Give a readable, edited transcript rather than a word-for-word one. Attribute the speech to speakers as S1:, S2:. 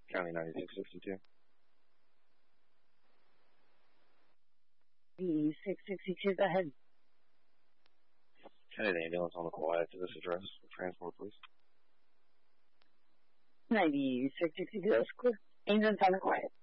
S1: County 9662.
S2: 9662, go ahead.
S1: County ambulance on the quiet to this address. Transport, please.
S2: 9662, that's clear. Ambulance on the quiet.